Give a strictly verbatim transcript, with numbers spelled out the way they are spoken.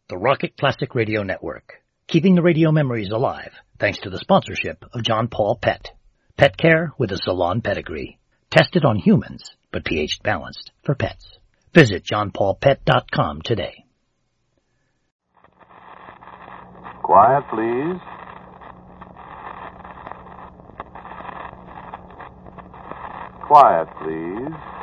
the Rocket Classic Radio Network, keeping the radio memories alive thanks to the sponsorship of John Paul Pet. Pet care with a salon pedigree. Tested on humans, but pH balanced for pets. Visit john paul pet dot com today. Quiet, please. Quiet, please.